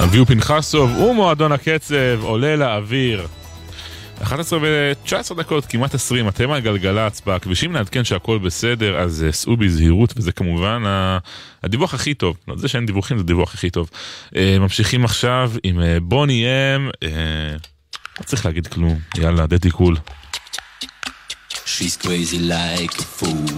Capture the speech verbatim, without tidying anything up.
אביהו פנחסוב ומועדון הקצב עולה לאוויר. אחת עשרה ותשע עשרה דקות, כמעט עשרים, אתם על גלגלצ, בכבישים נעדכן שהכל בסדר, אז סעו בזהירות, וזה כמובן הדיווח הכי טוב, לא זה שאין דיווחים, זה דיווח הכי טוב. ממשיכים עכשיו עם בוני אם, לא צריך להגיד כלום, יאללה, דדי קול. She's crazy like a fool